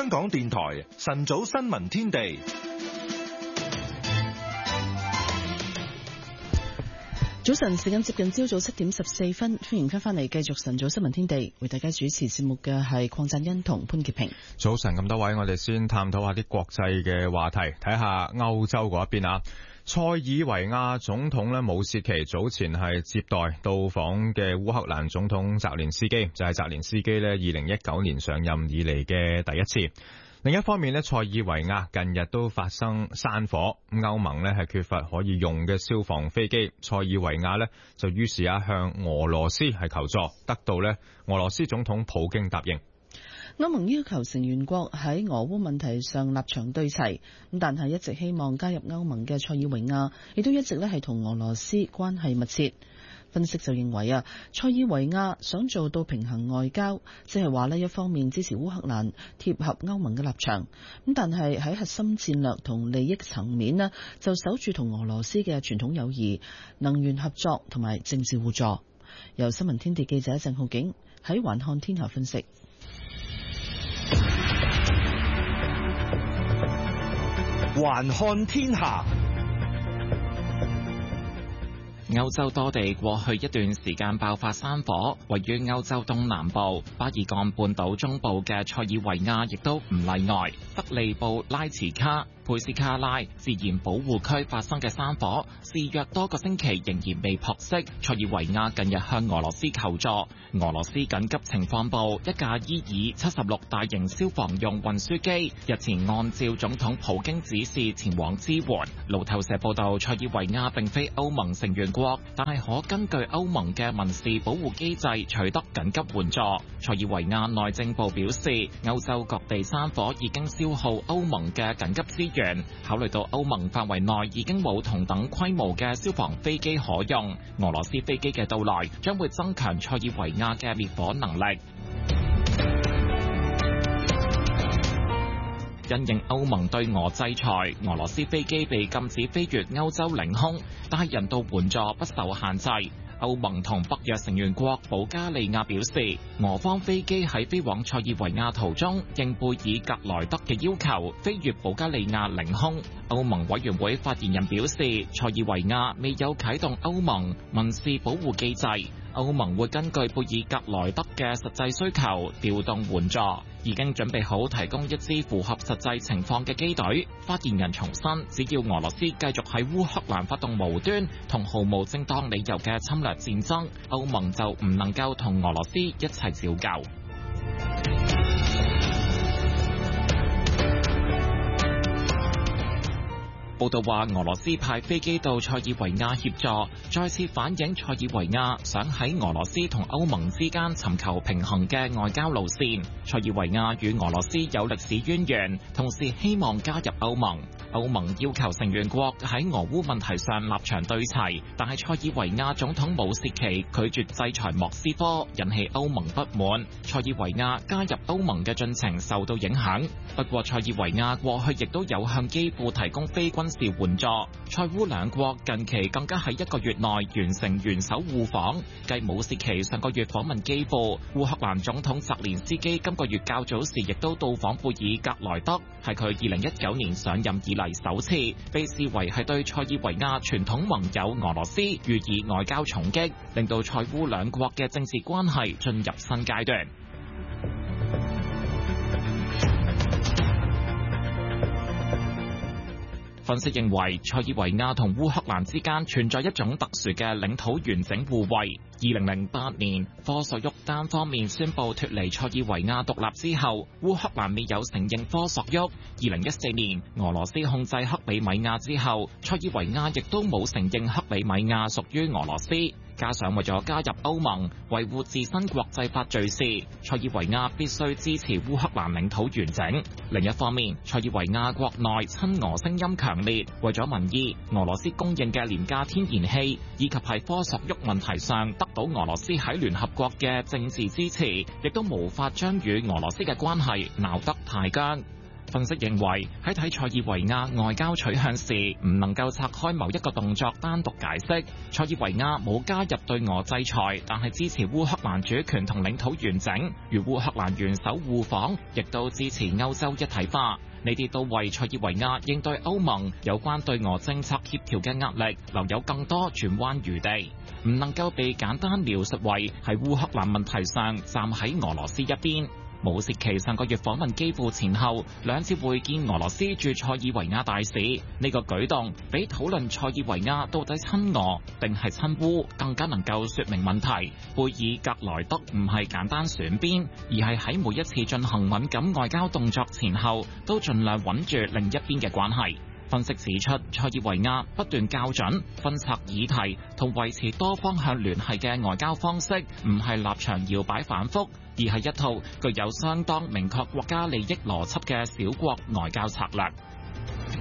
香港電台晨早新聞天地。 早晨，時間接近朝早7點14分，歡迎翻嚟繼續晨早新聞天地，為大家主持節目嘅係鄺振欣同潘潔平。 早晨，咁多位，我哋先探討下啲國際嘅話題，睇下歐洲嗰一邊啊。塞爾維亞總統咧武契奇早前係接待到訪嘅烏克蘭總統澤連斯基，就係澤連斯基咧2019年上任以嚟嘅第一次。另一方面咧，塞爾維亞近日都發生山火，歐盟咧係缺乏可以用嘅消防飛機，塞爾維亞咧就於是向俄羅斯係求助，得到咧俄羅斯總統普京答應。 歐盟要求成員國喺俄烏問題上立場對齊，但係一直希望加入歐盟嘅塞爾維亞，亦都一直係同俄羅斯關係密切。分析就認為塞爾維亞想做到平衡外交，即係話一方面支持烏克蘭貼合歐盟嘅立場，但係喺核心戰略同利益層面就守住同俄羅斯嘅傳統友誼、能源合作同埋政治互助。由新聞天地記者鄭浩景喺環看天下分析。 環看天下。 歐洲多地過去一段時間爆發山火，位於歐洲東南部巴爾幹半島中部嘅塞爾維亞亦都唔例外。德利布拉茨卡佩斯卡拉自然保護區發生嘅山火，肆虐多個星期仍然未撲熄。塞爾維亞近日向俄羅斯求助，俄羅斯緊急情況部一架伊爾76大型消防用運輸機日前按照總統普京指示前往支援。路透社報道，塞爾維亞並非歐盟成員國，但係可根據歐盟嘅民事保護機制取得緊急援助。塞爾維亞內政部表示，歐洲各地山火已經消耗歐盟嘅緊急資源，考慮到歐盟範圍內已經冇同等規模嘅消防飛機可用，俄羅斯飛機嘅到來將會增強塞爾維亞嘅滅火能力。因應歐盟對俄制裁，俄羅斯飛機被禁止飛越歐洲領空，但係人道援助不受限制。歐盟同北約成員國保加利亞表示，俄方飛機喺飛往塞爾維亞途中，應貝爾格萊德嘅要求飛越保加利亞領空。歐盟委員會發言人表示，塞爾維亞未有啟動歐盟民事保護機制，歐盟會根據貝爾格萊德嘅實際需求調動援助，已經準備好提供一支符合實際情況嘅機隊。發言人重申，只要俄羅斯繼續喺烏克蘭發動無端同毫無正當理由嘅侵略戰爭，歐盟就唔能夠同俄羅斯一齊照救。報道話，俄羅斯派飛機到塞爾維亞協助，再次反映塞爾維亞想喺俄羅斯同歐盟之間尋求平衡嘅外交路線。塞爾維亞與俄羅斯有歷史淵源，同時希望加入歐盟。歐盟要求成員國喺俄烏問題上立場對齊，但係塞爾維亞總統武契奇拒絕制裁莫斯科，引起歐盟不滿。塞爾維亞加入歐盟嘅進程受到影響。不過塞爾維亞過去亦都有向基輔提供非軍事援助。塞烏兩國近期更加喺一個月內完成元首互訪。繼武契奇上個月訪問基輔，烏克蘭總統澤連斯基今個月較早時亦都到訪貝爾格萊德，係佢2019年上任以嚟首次，被視為係對塞爾維亞傳統盟友俄羅斯予以外交重擊，令到塞烏兩國嘅政治關係進入新階段。分析認為，塞爾維亞同烏克蘭之間存在一種特殊嘅領土完整互惠。2008年，科索沃單方面宣布脫離塞爾維亞獨立之後，烏克蘭未有承認科索沃。2014年，俄羅斯控制克里米亞之後，塞爾維亞亦都冇承認克里米亞屬於俄羅斯。加上為咗加入歐盟，維護自身國際法敘事，塞爾維亞必須支持烏克蘭領土完整。另一方面，塞爾維亞國內親俄聲音強烈，為咗民意，俄羅斯供應嘅廉價天然氣，以及喺科索沃問題上得到俄羅斯喺聯合國嘅政治支持，亦都無法將與俄羅斯嘅關係鬧得太僵。 分析認為，喺睇塞爾維亞外交取向時，唔能夠拆開某一個動作單獨解釋。塞爾維亞冇加入對俄制裁，但係支持烏克蘭主權同領土完整，與烏克蘭元首互訪，亦都支持歐洲一體化。呢啲都為塞爾維亞應對歐盟有關對俄政策協調嘅壓力留有更多轉彎餘地，唔能夠被簡單描述為喺烏克蘭問題上站喺俄羅斯一邊。武契奇上個月訪問基輔前後兩次會見俄羅斯駐塞爾維亞大使，呢個舉動比討論塞爾維亞到底親俄定係親烏更加能夠說明問題。貝爾格萊德唔係簡單選邊，而係喺每一次進行敏感外交動作前後都盡量穩住另一邊嘅關係。分析指出，塞爾維亞不斷校準、分拆議題同維持多方向聯繫嘅外交方式，唔係立場搖擺反覆，而係一套具有相當明確國家利益邏輯嘅小國外交策略。